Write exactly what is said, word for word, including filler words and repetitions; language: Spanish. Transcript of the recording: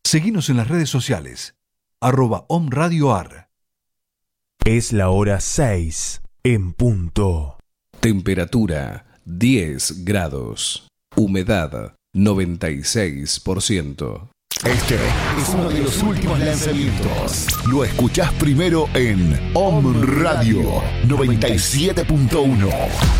Seguinos en las redes sociales, arroba omradioar. Es la hora seis en punto. Temperatura diez grados. Humedad noventa y seis por ciento. Este es uno de los últimos lanzamientos. Lo escuchás primero en Om Radio noventa y siete punto uno.